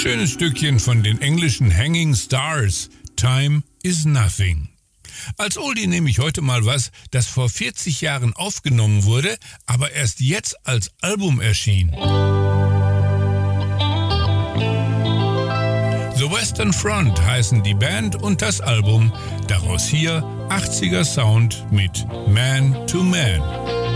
Schönes Stückchen von den englischen Hanging Stars, Time is Nothing. Als Oldie nehme ich heute mal was, das vor 40 Jahren aufgenommen wurde, aber erst jetzt als Album erschien. The Western Front heißen die Band und das Album. Daraus hier 80er Sound mit Man to Man.